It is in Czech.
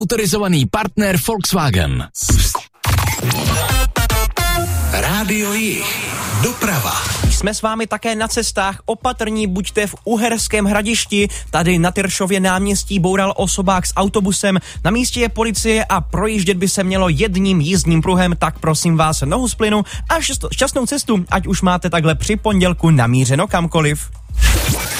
Autorizovaný partner Volkswagen. Rádio Jih. Doprava. Jsme s vámi také na cestách, opatrní buďte v Uherském Hradišti, tady na Tyršově náměstí boural osobák s autobusem, na místě je policie a projíždět by se mělo jedním jízdním pruhem, tak prosím vás nohu z plynu a šťastnou cestu, ať už máte takhle při pondělku namířeno kamkoliv.